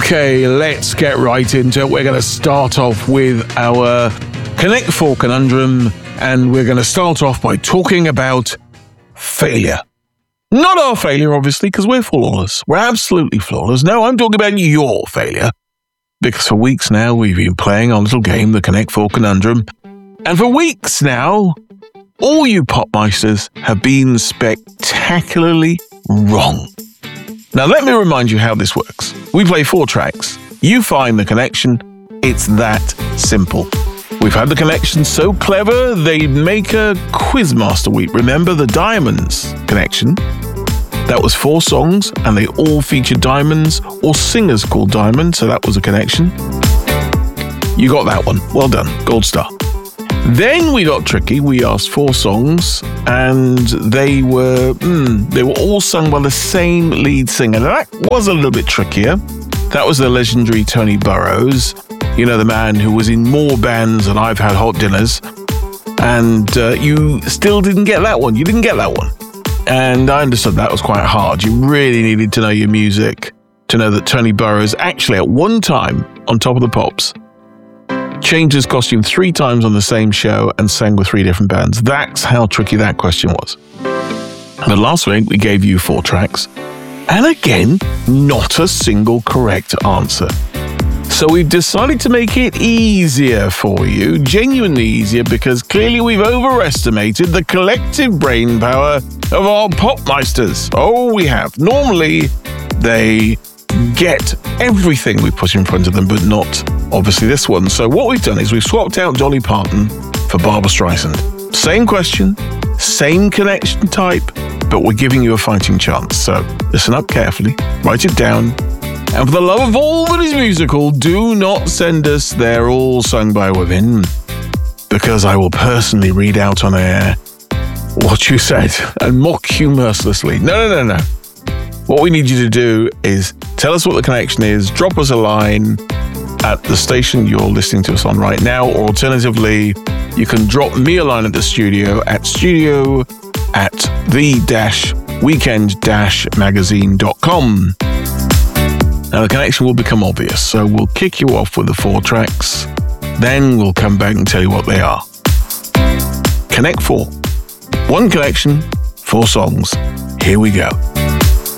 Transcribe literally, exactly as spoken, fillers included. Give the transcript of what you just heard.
Okay, let's get right into it. We're going to start off with our Connect four conundrum, and we're going to start off by talking about failure. Not our failure, obviously, because we're flawless. We're absolutely flawless. No, I'm talking about your failure. Because for weeks now, we've been playing our little game, the Connect four conundrum. And for weeks now, all you popmeisters have been spectacularly wrong. Now, let me remind you how this works. We play four tracks. You find the connection. It's that simple. We've had the connection so clever, they make a Quizmaster week. Remember the Diamonds connection? That was four songs, and they all featured diamonds or singers called Diamond, so that was a connection. You got that one. Well done. Gold star. Then we got tricky. We asked four songs, and they were mm, they were all sung by the same lead singer. Now, that was a little bit trickier. That was the legendary Tony Burrows. You know, the man who was in more bands than I've had hot dinners. And uh, you still didn't get that one. You didn't get that one. And I understood that was quite hard. You really needed to know your music to know that Tony Burrows actually at one time on Top of the Pops changed his costume three times on the same show and sang with three different bands. That's how tricky that question was. But last week we gave you four tracks. And again, not a single correct answer. So we've decided to make it easier for you, genuinely easier, because clearly we've overestimated the collective brain power of our popmeisters. Oh, we have. Normally, they get everything we put in front of them, but not, obviously, this one. So what we've done is we've swapped out Dolly Parton for Barbra Streisand. Same question, same connection type, but we're giving you a fighting chance. So listen up carefully, write it down. And for the love of all that is musical, do not send us They're All Sung by Women, because I will personally read out on air what you said and mock you mercilessly. No, no, no, no. What we need you to do is tell us what the connection is, drop us a line at the station you're listening to us on right now, or alternatively, you can drop me a line at the studio at studio at the dash weekend dash magazine dot com. Now, the connection will become obvious, so we'll kick you off with the four tracks. Then we'll come back and tell you what they are. Connect four. One connection, four songs. Here we go.